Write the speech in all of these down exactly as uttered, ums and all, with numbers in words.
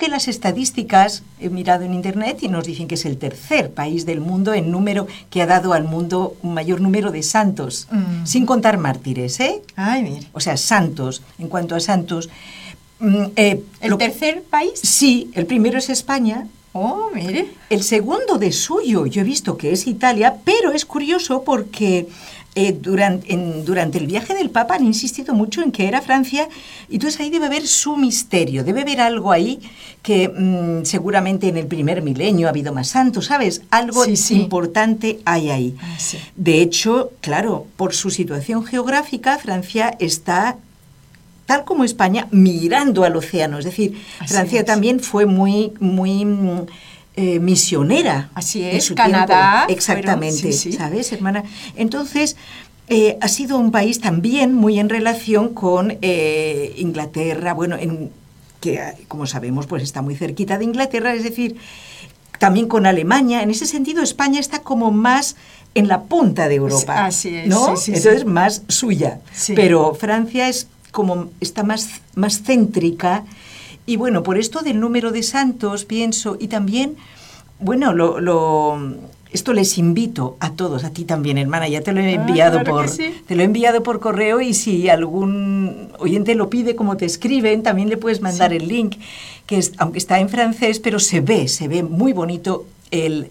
que las estadísticas, he mirado en internet y nos dicen que es el tercer país del mundo en número que ha dado al mundo un mayor número de santos, mm. sin contar mártires, ¿eh? Ay, mire. O sea, santos, en cuanto a santos. Mm, eh, ¿El lo, tercer país? Sí, el primero es España. Oh, mire. El segundo de suyo, yo he visto que es Italia, pero es curioso porque eh, durante, en, durante el viaje del Papa han insistido mucho en que era Francia, y entonces ahí debe haber su misterio, debe haber algo ahí que mmm, seguramente en el primer milenio ha habido más santos, ¿sabes? Algo sí, sí. importante hay ahí. Ah, sí. De hecho, claro, por su situación geográfica, Francia está, tal como España, mirando al océano. Es decir, Así Francia es. también fue muy, muy eh, misionera. Así es, en su Canadá. tiempo. Exactamente, Fueron, sí, sí. ¿sabes, hermana? Entonces, eh, ha sido un país también muy en relación con eh, Inglaterra, bueno, en, que como sabemos, pues está muy cerquita de Inglaterra, es decir, también con Alemania. En ese sentido, España está como más en la punta de Europa. Así es, ¿no? sí, sí, Entonces, sí. más suya. Sí. Pero Francia es como está más, más céntrica, y bueno, por esto del número de santos pienso, y también, bueno, lo, lo, esto les invito a todos, a ti también, hermana, ya te lo he enviado, ah, claro por, que sí. te lo he enviado por correo, y si algún oyente lo pide, como te escriben, también le puedes mandar sí. el link, que es, aunque está en francés, pero se ve, se ve muy bonito el...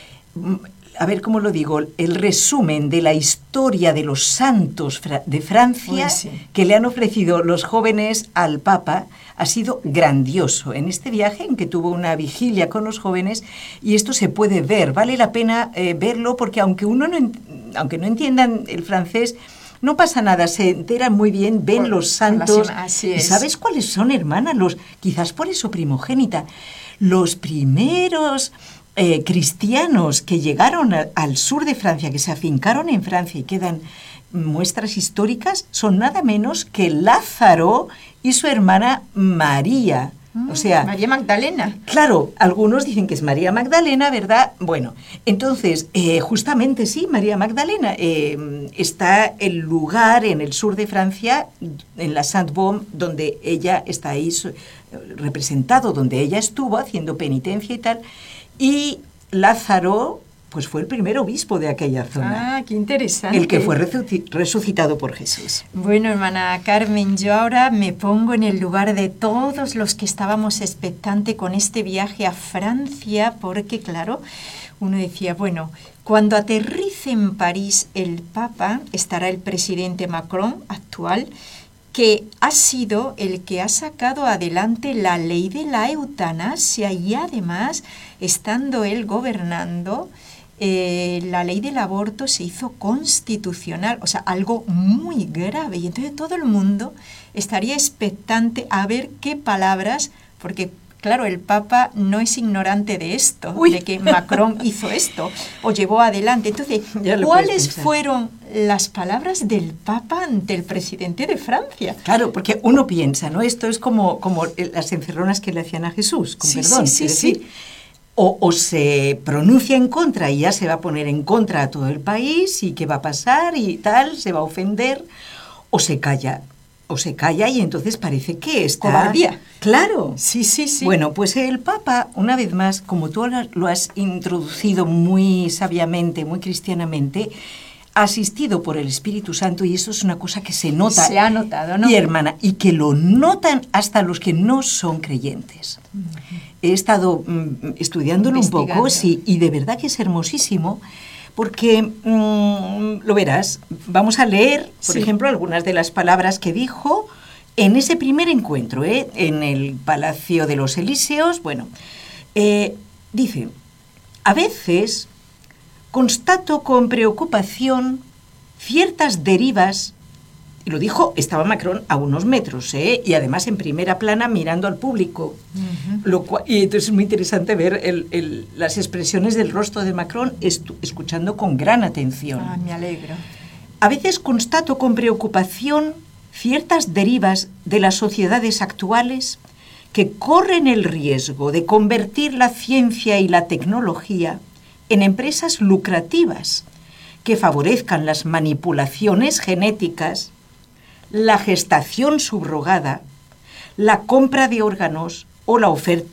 A ver, ¿cómo lo digo? El resumen de la historia de los santos de Francia sí. que le han ofrecido los jóvenes al Papa ha sido grandioso. En este viaje, en que tuvo una vigilia con los jóvenes, y esto se puede ver, vale la pena eh, verlo, porque aunque uno no, aunque no entiendan el francés, no pasa nada, se enteran muy bien, ven por, los santos. Así es. ¿Y sabes cuáles son, hermana? Los, quizás por eso primogénita, los primeros... Eh, cristianos que llegaron a, al sur de Francia, que se afincaron en Francia y quedan muestras históricas, son nada menos que Lázaro y su hermana María. Mm, o sea, María Magdalena. Claro, algunos dicen que es María Magdalena, ¿verdad? Bueno, entonces, eh, justamente sí, María Magdalena. Eh, está el lugar en el sur de Francia, en la Sainte-Baume, donde ella está ahí representado, donde ella estuvo haciendo penitencia y tal. Y Lázaro, pues fue el primer obispo de aquella zona. Ah, qué interesante. El que fue resucitado por Jesús. Bueno, hermana Carmen, yo ahora me pongo en el lugar de todos los que estábamos expectantes con este viaje a Francia, porque claro, uno decía, bueno, cuando aterrice en París el Papa, estará el presidente Macron actual, que ha sido el que ha sacado adelante la ley de la eutanasia, y además, estando él gobernando, eh, la ley del aborto se hizo constitucional, o sea, algo muy grave. Y entonces todo el mundo estaría expectante a ver qué palabras, porque claro, el Papa no es ignorante de esto, Uy. de que Macron hizo esto o llevó adelante. Entonces, ¿cuáles fueron las palabras del Papa ante el presidente de Francia? Claro, porque uno piensa, ¿no? Esto es como, como las encerronas que le hacían a Jesús, con sí, perdón. Sí, sí, es decir, sí. O, o se pronuncia en contra y ya se va a poner en contra a todo el país y qué va a pasar y tal, se va a ofender, o se calla. O se calla y entonces parece que está... Cobardía. Claro. Sí, sí, sí. Bueno, pues el Papa, una vez más, como tú lo has introducido muy sabiamente, muy cristianamente, ha asistido por el Espíritu Santo, y eso es una cosa que se nota. Se ha notado, ¿no? Y hermana, y que lo notan hasta los que no son creyentes. Uh-huh. He estado mm, estudiándolo un poco, sí, y de verdad que es hermosísimo. Porque, mmm, lo verás, vamos a leer, por sí. ejemplo, algunas de las palabras que dijo en ese primer encuentro, ¿eh? en el Palacio de los Elíseos. Bueno, eh, dice, a veces constato con preocupación ciertas derivas, y lo dijo, estaba Macron a unos metros, ¿eh? y además en primera plana mirando al público. Uh-huh. Lo cual, y entonces es muy interesante ver el, el, las expresiones del rostro de Macron, estu, escuchando con gran atención. Ah, me alegro. A veces constato con preocupación ciertas derivas de las sociedades actuales que corren el riesgo de convertir la ciencia y la tecnología en empresas lucrativas que favorezcan las manipulaciones genéticas, la gestación subrogada, la compra de órganos o la oferta